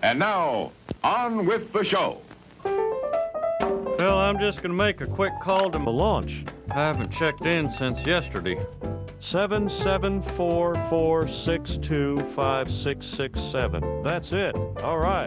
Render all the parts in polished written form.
And now, on with the show. Well, I'm just going to make a quick call to the launch. I haven't checked in since yesterday. 774-462-5667. That's it. All right.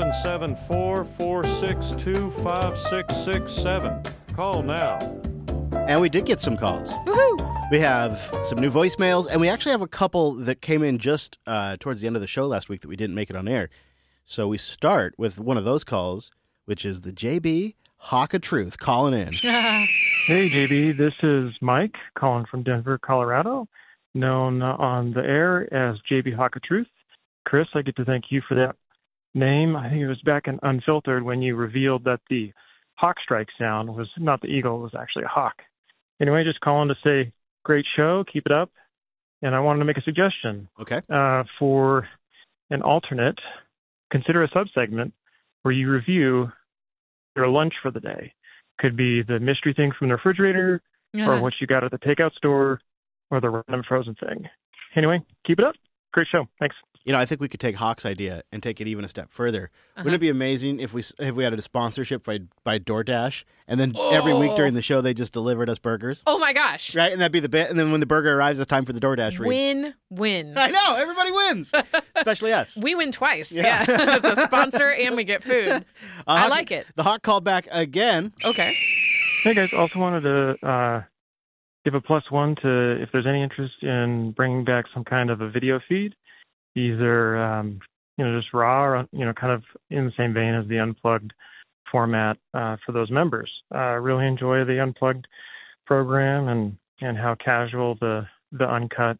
774-462-5667. Call now. And we did get some calls. Woohoo! We have some new voicemails, and we actually have a couple that came in just towards the end of the show last week that we didn't make it on air. So we start with one of those calls, which is the JB Hawk of Truth calling in. Hey, JB, this is Mike calling from Denver, Colorado, known on the air as JB Hawk of Truth. Chris, I get to thank you for that name. I think it was back in Unfiltered when you revealed that the hawk strike sound was not the eagle, it was actually a hawk. Anyway, just calling to say, great show, keep it up. And I wanted to make a suggestion. Okay. For an alternate, consider a subsegment where you review your lunch for the day. Could be the mystery thing from the refrigerator, or what you got at the takeout store, or the random frozen thing. Anyway, keep it up. Great show. Thanks. You know, I think we could take Hawk's idea and take it even a step further. Wouldn't it be amazing if we had a sponsorship by DoorDash, and then every week during the show they just delivered us burgers? Oh my gosh! Right, and that'd be the bit. And then when the burger arrives, it's time for the DoorDash read. Win. I know, everybody wins, especially us. We win twice. Yeah, it's a sponsor and we get food. I like it. The Hawk called back again. Okay. Hey guys, also wanted to give a +1 to if there's any interest in bringing back some kind of a video feed. Either, just raw or, kind of in the same vein as the Unplugged format for those members. Really enjoy the Unplugged program and how casual the uncut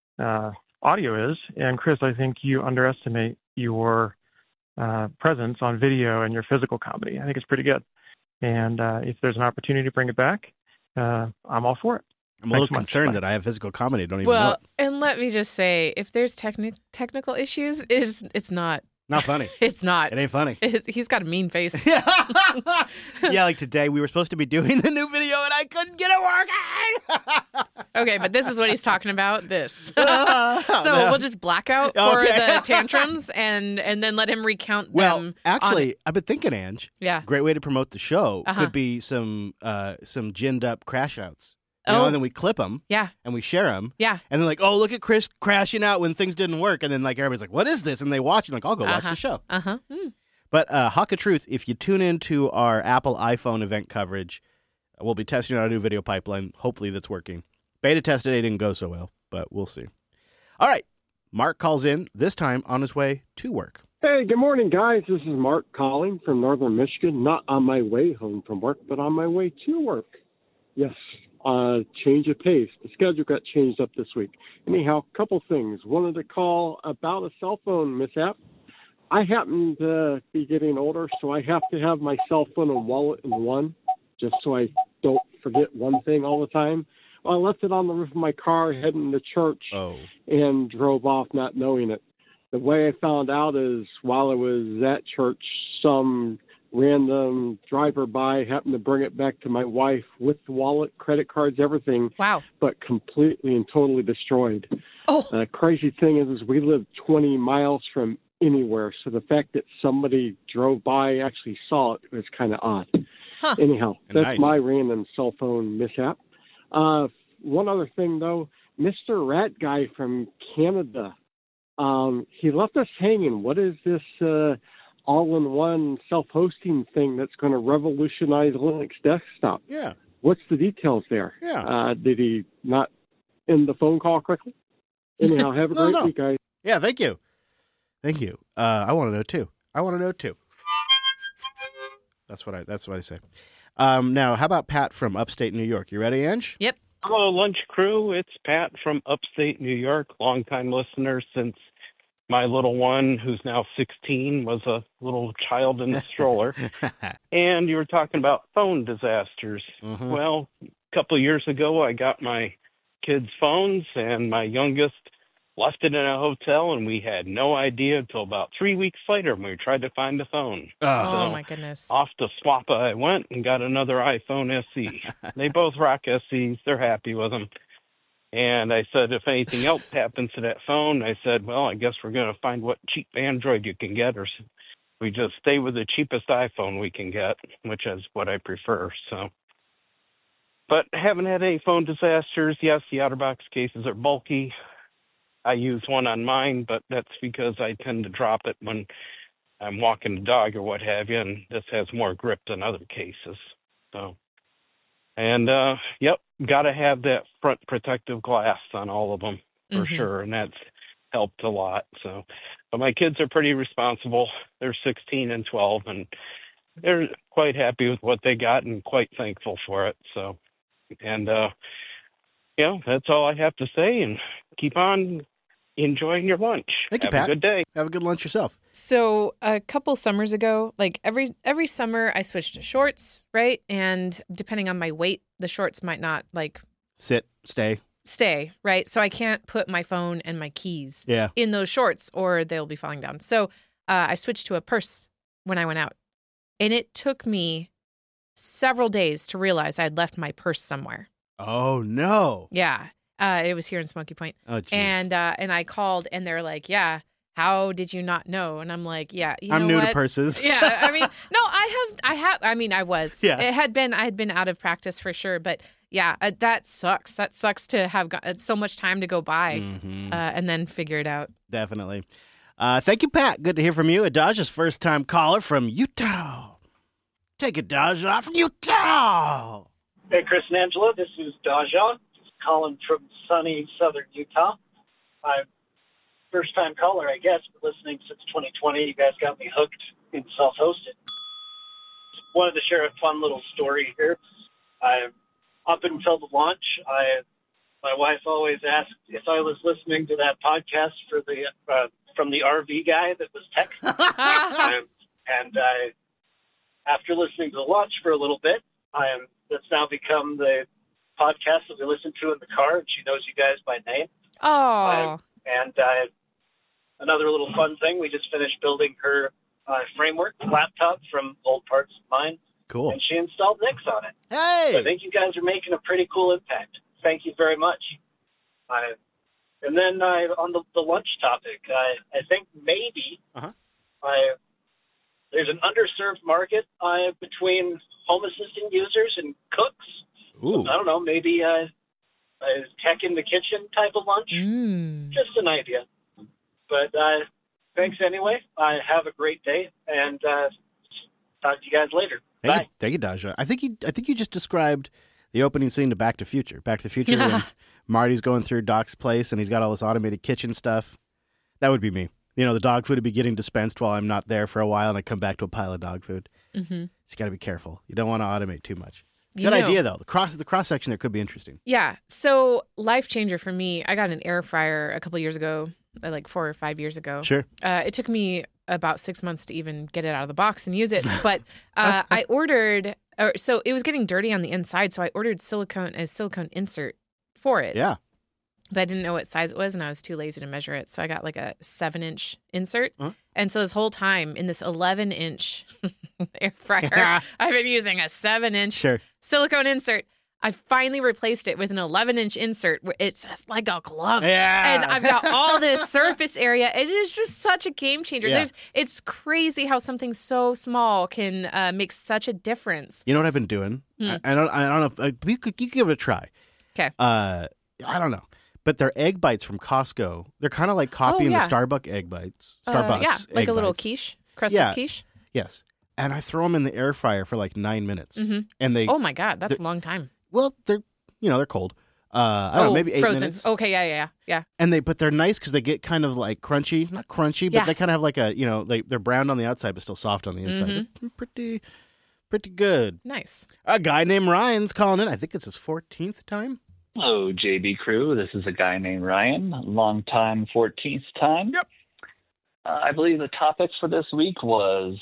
audio is. And Chris, I think you underestimate your presence on video and your physical comedy. I think it's pretty good. And if there's an opportunity to bring it back, I'm all for it. I'm a little concerned that I have physical comedy. I don't even know. Well, and let me just say, if there's technical issues, it's not. Not funny. It's not. It ain't funny. He's got a mean face. Yeah, like today we were supposed to be doing the new video and I couldn't get it working. Okay, but this is what he's talking about. So we'll just black out for the tantrums and then let him recount them. Well, actually, I've been thinking, Ange. Yeah. Great way to promote the show could be some ginned up crash outs. And then we clip them. Yeah. And we share them. Yeah. And then look at Chris crashing out when things didn't work. And then everybody's like, what is this? And they watch and I'll go watch the show. But Hawk of Truth, if you tune into our Apple iPhone event coverage, we'll be testing out a new video pipeline. Hopefully that's working. Beta test today didn't go so well, but we'll see. All right. Mark calls in, this time on his way to work. Hey, good morning, guys. This is Mark calling from Northern Michigan. Not on my way home from work, but on my way to work. Yes. Change of pace. The schedule got changed up this week. Anyhow, a couple things. Wanted to call about a cell phone mishap. I happen to be getting older, so I have to have my cell phone and wallet in one, just so I don't forget one thing all the time. Well, I left it on the roof of my car heading to church and drove off not knowing it. The way I found out is while I was at church, some random driver by happened to bring it back to my wife with the wallet, credit cards, everything. Wow. But completely and totally destroyed. The crazy thing is we live 20 miles from anywhere, so the fact that somebody drove by actually saw it was kind of odd. Anyhow, that's my random cell phone mishap. One other thing, though, Mr. Rat Guy from Canada, he left us hanging. What is this all-in-one self-hosting thing that's going to revolutionize Linux desktop? Yeah. What's the details there? Yeah. Did he not end the phone call quickly? Anyhow, have a great week, guys. Yeah, thank you. Thank you. I want to know, too. That's what I say. Now, how about Pat from upstate New York? You ready, Ange? Yep. Hello, lunch crew. It's Pat from upstate New York, longtime listener since my little one, who's now 16, was a little child in the stroller. And you were talking about phone disasters. Mm-hmm. Well, a couple of years ago, I got my kids' phones, and my youngest left it in a hotel, and we had no idea until about 3 weeks later when we tried to find the phone. Oh, my goodness. Off to Swappa I went and got another iPhone SE. They both rock SEs. They're happy with them. And I said, if anything else happens to that phone, I said, well, I guess we're going to find what cheap Android you can get, or we just stay with the cheapest iPhone we can get, which is what I prefer. So, but haven't had any phone disasters. Yes, the OtterBox cases are bulky. I use one on mine, but that's because I tend to drop it when I'm walking the dog or what have you, and this has more grip than other cases. So, and yep, got to have that front protective glass on all of them for sure, and that's helped a lot. So, but my kids are pretty responsible. They're 16 and 12, and they're quite happy with what they got and quite thankful for it. So, and that's all I have to say. And keep on enjoying your lunch. Thank you, Have Pat. a good day. Have a good lunch yourself. So a couple summers ago, like every summer, I switched to shorts, right? And depending on my weight, the shorts might not like Stay, right? So I can't put my phone and my keys Yeah. in those shorts or they'll be falling down. So I switched to a purse when I went out. And it took me several days to realize I had left my purse somewhere. Oh, no. Yeah. It was here in Smoky Point. Oh, jeez. And I called and they're like, yeah, how did you not know? And I'm like, yeah, I'm know new what? to purses. Yeah. I mean, no, I was. Yeah. I had been out of practice for sure. But yeah, that sucks. That sucks to have got so much time to go by and then figure it out. Definitely. Thank you, Pat. Good to hear from you. Adaja's first-time caller from Utah. Take it, Daja, from Utah. Hey, Chris and Angela, this is Daja, calling from sunny southern Utah. I'm first-time caller, I guess, but listening since 2020. You guys got me hooked in self-hosted. Wanted to share a fun little story here. Up until the launch, my wife always asked if I was listening to that podcast for the from the RV guy that was tech. After listening to the launch for a little bit, that's now become the podcast that we listen to in the car, and she knows you guys by name. Oh. Another little fun thing, we just finished building her framework laptop from old parts of mine. Cool. And she installed Nix on it. Hey! So I think you guys are making a pretty cool impact. Thank you very much. And then on the lunch topic, I think maybe there's an underserved market between home assistant users and cooks. Ooh. I don't know, maybe a tech in the kitchen type of lunch. Just an idea. But thanks anyway. Have a great day, and talk to you guys later. Bye. Thank you, Daja. I think you just described the opening scene to Back to the Future. Back to the Future when Marty's going through Doc's place and he's got all this automated kitchen stuff. That would be me. You know, the dog food would be getting dispensed while I'm not there for a while, and I come back to a pile of dog food. So you got to be careful. You don't want to automate too much. Good idea, though. The cross section there could be interesting. Yeah. So life changer for me. I got an air fryer a couple years ago, like 4 or 5 years ago. Sure. It took me about 6 months to even get it out of the box and use it. But I ordered, so it was getting dirty on the inside, so I ordered a silicone insert for it. Yeah. But I didn't know what size it was, and I was too lazy to measure it. So I got like a 7-inch insert. And so this whole time in this 11-inch air fryer, I've been using a 7-inch silicone insert. I finally replaced it with an 11-inch insert. It's just like a glove. Yeah. And I've got all this surface area. It is just such a game changer. Yeah. It's crazy how something so small can make such a difference. You know what I've been doing? I don't know. You could give it a try. Okay. I don't know. But they're egg bites from Costco. They're kind of like copying the Starbucks egg bites. Starbucks yeah, like egg a little bites. quiche, Crusta's quiche. Yes. And I throw them in the air fryer for like 9 minutes. And they Oh my God, that's a long time. Well, they're cold. I don't know, maybe 8 frozen. minutes. Okay, yeah. And but they're nice because they get kind of like crunchy, not crunchy, but they kind of have like a, they're browned on the outside but still soft on the inside. They're pretty good. Nice. A guy named Ryan's calling in. I think it's his 14th time. Hello, JB crew. This is a guy named Ryan, long time, 14th time. Yep. I believe the topic for this week was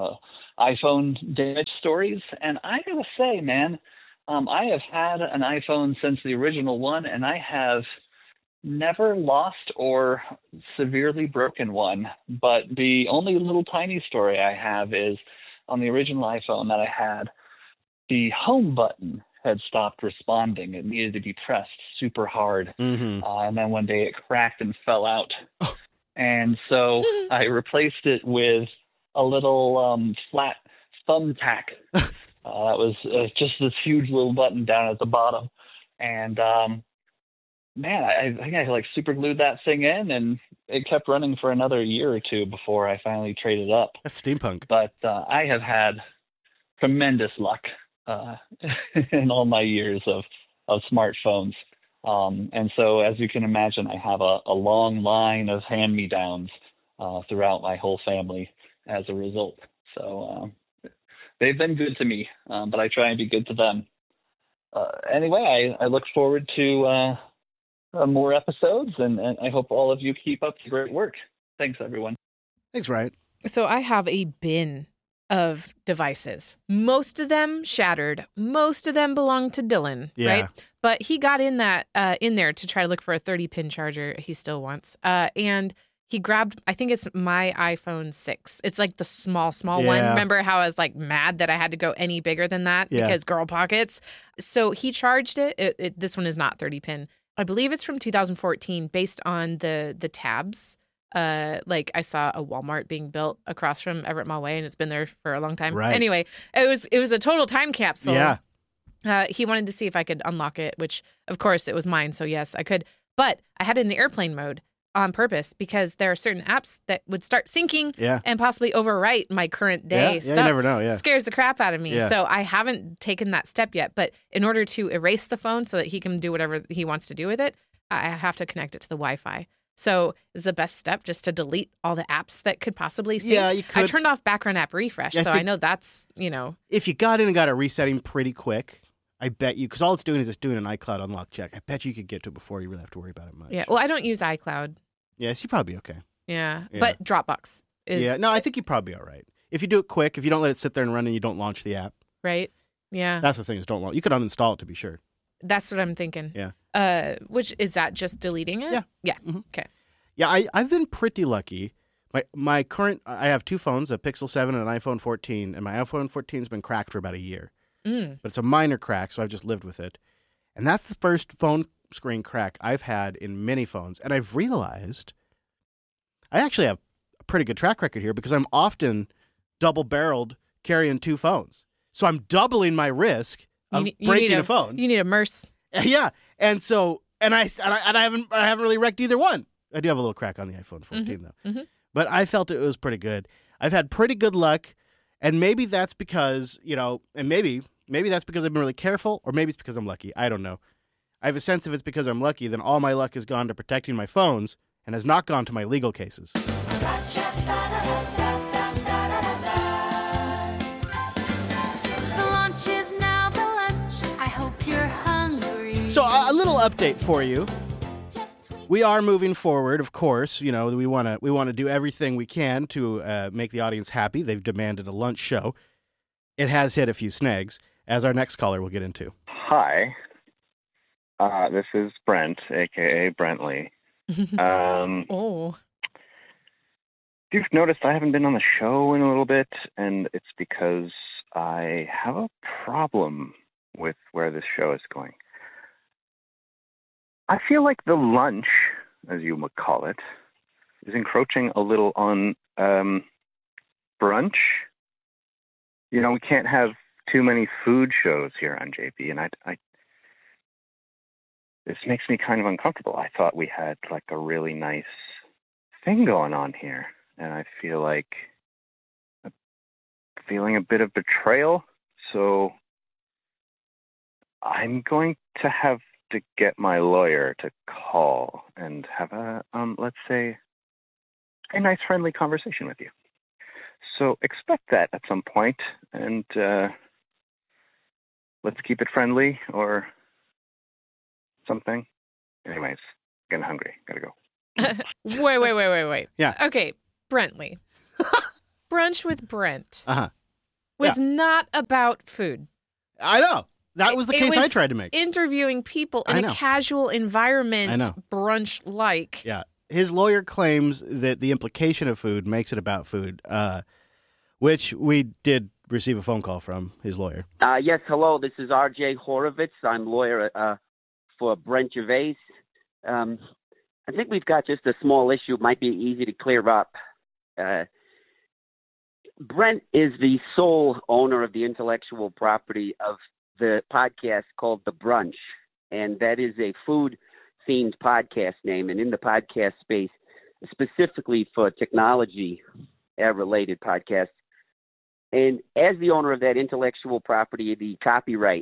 iPhone damage stories. And I got to say, man, I have had an iPhone since the original one, and I have never lost or severely broken one. But the only little tiny story I have is on the original iPhone that I had, the home button had stopped responding. It needed to be pressed super hard. Mm-hmm. And then one day it cracked and fell out. And so I replaced it with a little flat thumbtack. That was just this huge little button down at the bottom. And man, I think I like super glued that thing in, and it kept running for another year or two before I finally traded up. That's steampunk. But I have had tremendous luck in all my years of smartphones. And so, as you can imagine, I have a long line of hand-me-downs throughout my whole family as a result. So they've been good to me, but I try and be good to them. Anyway, I look forward to more episodes, and I hope all of you keep up the great work. Thanks, everyone. Thanks, Ryan. So I have a bin of devices. Most of them shattered. Most of them belong to Dylan, right? But he got in there to try to look for a 30-pin charger he still wants. And he grabbed, I think it's my iPhone 6. It's like the small one. Remember how I was like mad that I had to go any bigger than that because girl pockets? So he charged it. This one is not 30-pin. I believe it's from 2014 based on the tabs. Like I saw a Walmart being built across from Everett Mall Way, and it's been there for a long time. Right. Anyway, it was a total time capsule. Yeah. He wanted to see if I could unlock it, which of course it was mine. So yes, I could. But I had it in airplane mode on purpose because there are certain apps that would start syncing and possibly overwrite my current day stuff. You never know. Yeah. Scares the crap out of me. Yeah. So I haven't taken that step yet. But in order to erase the phone so that he can do whatever he wants to do with it, I have to connect it to the Wi-Fi. So is the best step just to delete all the apps that could possibly sync? Yeah, you could. I turned off background app refresh, so I know that's, If you got in and got it resetting pretty quick, I bet you, because all it's doing is it's doing an iCloud unlock check. I bet you could get to it before you really have to worry about it much. Yeah, well, I don't use iCloud. Yes, you'd probably be okay. Yeah, but Dropbox is... Yeah, no, I think you'd probably be all right. If you do it quick, if you don't let it sit there and run and you don't launch the app. Right, yeah. That's the thing, is don't launch. You could uninstall it to be sure. That's what I'm thinking. Yeah. Which, is that just deleting it? Yeah. Yeah, Mm-hmm. Okay. Yeah, I've been pretty lucky. My current, I have two phones, a Pixel 7 and an iPhone 14, and my iPhone 14 has been cracked for about a year. But it's a minor crack, so I've just lived with it. And that's the first phone screen crack I've had in many phones. And I've realized I actually have a pretty good track record here because I'm often double-barreled carrying two phones. So I'm doubling my risk of breaking a phone. You need a MERS. Yeah. And so, and I haven't really wrecked either one. I do have a little crack on the iPhone 14, though. Mm-hmm. But I felt it was pretty good. I've had pretty good luck, and maybe that's because, and maybe that's because I've been really careful, or maybe it's because I'm lucky. I don't know. I have a sense if it's because I'm lucky, then all my luck has gone to protecting my phones and has not gone to my legal cases. So a little update for you. We are moving forward, of course. We want to do everything we can to make the audience happy. They've demanded a lunch show. It has hit a few snags, as our next caller will get into. Hi, this is Brent, a.k.a. Brentley. Oh. You've noticed I haven't been on the show in a little bit, and it's because I have a problem with where this show is going. I feel like the lunch, as you would call it, is encroaching a little on brunch. We can't have too many food shows here on JB, and I this makes me kind of uncomfortable. I thought we had like a really nice thing going on here, and I feel like I'm feeling a bit of betrayal. So I'm going to have to get my lawyer to call and have a, let's say, a nice friendly conversation with you. So expect that at some point, and let's keep it friendly or something. Anyways, getting hungry. Gotta go. Wait. Yeah. Okay, Brentley. Brunch with Brent Uh-huh. was not about food. I know. That was the case I tried to make. Interviewing people in a casual environment, brunch-like. Yeah. His lawyer claims that the implication of food makes it about food, which we did receive a phone call from his lawyer. Yes, hello. This is R.J. Horowitz. I'm lawyer for Brent Gervais. I think we've got just a small issue. It might be easy to clear up. Brent is the sole owner of the intellectual property of the podcast called The Brunch, and that is a food-themed podcast name. And in the podcast space, specifically for technology-related podcasts, and as the owner of that intellectual property, the copyright,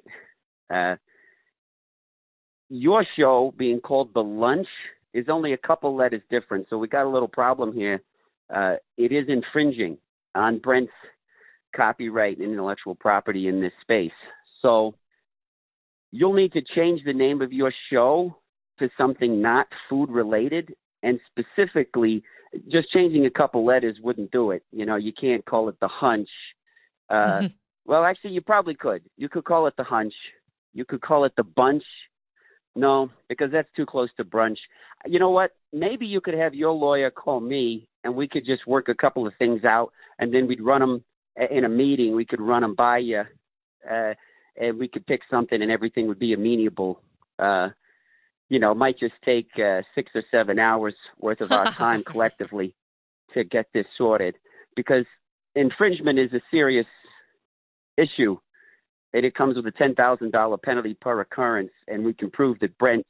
your show being called The Lunch is only a couple letters different. So we got a little problem here. It is infringing on Brent's copyright and intellectual property in this space. So you'll need to change the name of your show to something not food related, and specifically just changing a couple letters wouldn't do it. You know, you can't call it The Hunch. Well, actually, you probably could. You could call it The Hunch. You could call it The Bunch. No, because that's too close to brunch. You know what? Maybe you could have your lawyer call me, and we could just work a couple of things out, and then we'd run them in a meeting. We could run them by you, and we could pick something, and everything would be amenable. You know, it might just take 6 or 7 hours worth of our time collectively to get this sorted, because infringement is a serious issue, and it comes with a $10,000 penalty per occurrence, and we can prove that Brent's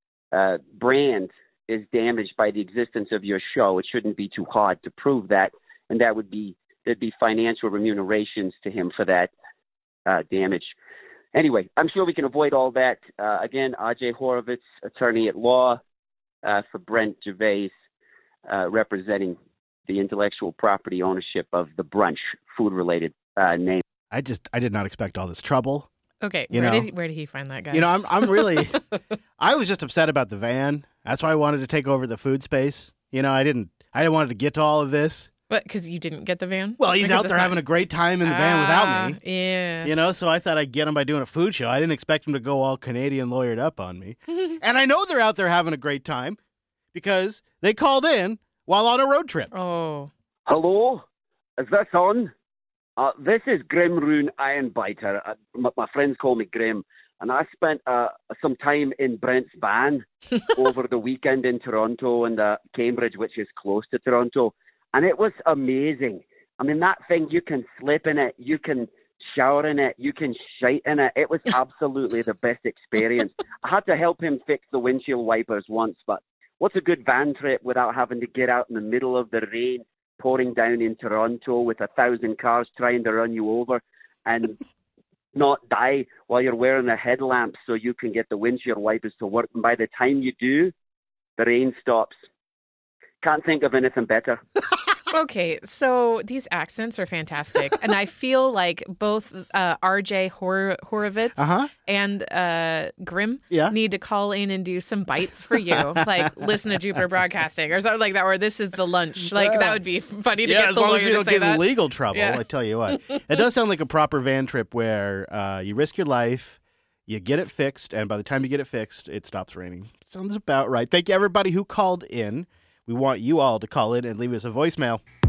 brand is damaged by the existence of your show. It shouldn't be too hard to prove that, and there'd be financial remunerations to him for that damage. Anyway, I'm sure we can avoid all that. Again, R.J. Horowitz, attorney at law for Brent Gervais, representing the intellectual property ownership of The Brunch, food-related name. I did not expect all this trouble. Okay, where did he find that guy? You know, I'm really, I was just upset about the van. That's why I wanted to take over the food space. You know, I didn't want to get to all of this. What, because you didn't get the van? Well, he's out there having a great time in the van without me. Yeah. You know, so I thought I'd get him by doing a food show. I didn't expect him to go all Canadian lawyered up on me. And I know they're out there having a great time because they called in while on a road trip. Oh. Hello? Is this on? This is Grim Rune Ironbiter. My friends call me Grim. And I spent some time in Brent's van over the weekend in Toronto and Cambridge, which is close to Toronto. And it was amazing. I mean, that thing, you can sleep in it, you can shower in it, you can shite in it. It was absolutely the best experience. I had to help him fix the windshield wipers once, but what's a good van trip without having to get out in the middle of the rain, pouring down in Toronto with 1,000 cars trying to run you over and not die while you're wearing a headlamp so you can get the windshield wipers to work. And by the time you do, the rain stops. Can't think of anything better. Okay, so these accents are fantastic. And I feel like both R.J. Horowitz and Grim need to call in and do some bites for you. Like, listen to Jupiter Broadcasting or something like that, or this is The Lunch. Like, that would be funny to get the lawyer to say that. As long as you don't get in legal trouble, I tell you what. It does sound like a proper van trip where you risk your life, you get it fixed, and by the time you get it fixed, it stops raining. Sounds about right. Thank you, everybody who called in. We want you all to call in and leave us a voicemail.